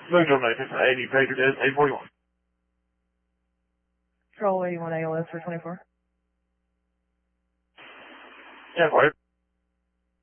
Moonville 80, Pager dead, 841. Control 81 ALS for 24. Yeah, quiet.